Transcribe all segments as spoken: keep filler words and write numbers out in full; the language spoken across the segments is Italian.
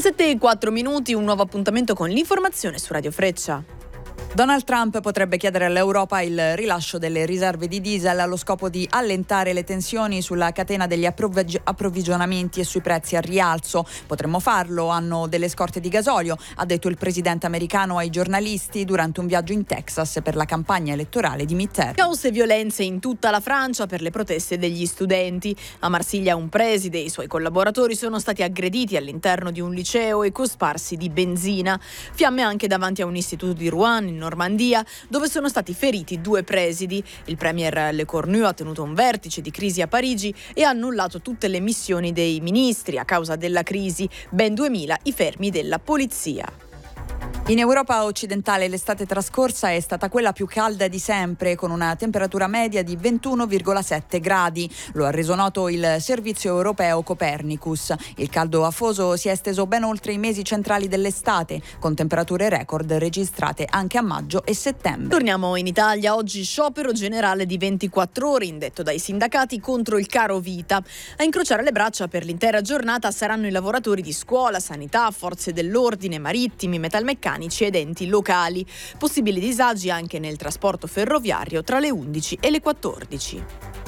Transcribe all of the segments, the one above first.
sette e quattro minuti, un nuovo appuntamento con l'informazione su Radio Freccia. Donald Trump potrebbe chiedere all'Europa il rilascio delle riserve di diesel allo scopo di allentare le tensioni sulla catena degli approvvig- approvvigionamenti e sui prezzi al rialzo. Potremmo farlo, hanno delle scorte di gasolio, ha detto il presidente americano ai giornalisti durante un viaggio in Texas per la campagna elettorale di midterm. Caos e violenze in tutta la Francia per le proteste degli studenti. A Marsiglia un preside e i suoi collaboratori sono stati aggrediti all'interno di un liceo e cosparsi di benzina. Fiamme anche davanti a un istituto di Rouen in Normandia, dove sono stati feriti due presidi. Il premier Le Cornu ha tenuto un vertice di crisi a Parigi e ha annullato tutte le missioni dei ministri a causa della crisi, ben duemila i fermi della polizia. In Europa occidentale l'estate trascorsa è stata quella più calda di sempre, con una temperatura media di ventuno virgola sette gradi. Lo ha reso noto il servizio europeo Copernicus. Il caldo afoso si è esteso ben oltre i mesi centrali dell'estate, con temperature record registrate anche a maggio e settembre. Torniamo in Italia. Oggi sciopero generale di ventiquattro ore indetto dai sindacati contro il caro vita. A incrociare le braccia per l'intera giornata saranno i lavoratori di scuola, sanità, forze dell'ordine, marittimi, metalmeccanici ed enti locali. Possibili disagi anche nel trasporto ferroviario tra le undici e le quattordici.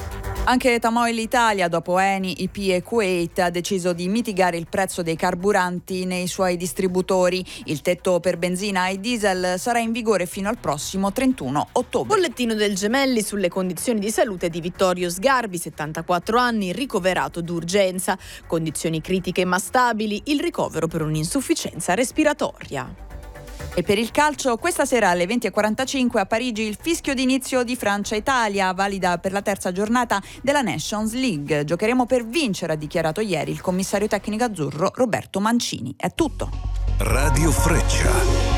Anche Tamoil Italia, dopo Eni, I P e Kuwait, ha deciso di mitigare il prezzo dei carburanti nei suoi distributori. Il tetto per benzina e diesel sarà in vigore fino al prossimo trentuno ottobre. Bollettino del Gemelli sulle condizioni di salute di Vittorio Sgarbi, settantaquattro anni, ricoverato d'urgenza. Condizioni critiche ma stabili, il ricovero per un'insufficienza respiratoria. E per il calcio, questa sera alle venti e quarantacinque a Parigi il fischio d'inizio di Francia-Italia, valida per la terza giornata della Nations League. Giocheremo per vincere, ha dichiarato ieri il commissario tecnico azzurro Roberto Mancini. È tutto. Radio Freccia.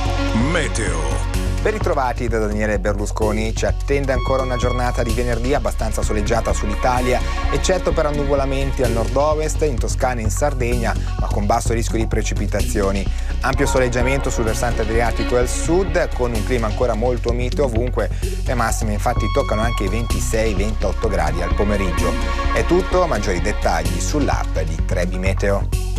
Meteo. Ben ritrovati da Daniele Berlusconi. Ci attende ancora una giornata di venerdì abbastanza soleggiata sull'Italia, eccetto per annuvolamenti al nord-ovest, in Toscana e in Sardegna, ma con basso rischio di precipitazioni. Ampio soleggiamento sul versante adriatico e al sud, con un clima ancora molto mite ovunque. Le massime infatti toccano anche i ventisei ventotto gradi al pomeriggio. È tutto, maggiori dettagli sull'app di Trebi Meteo.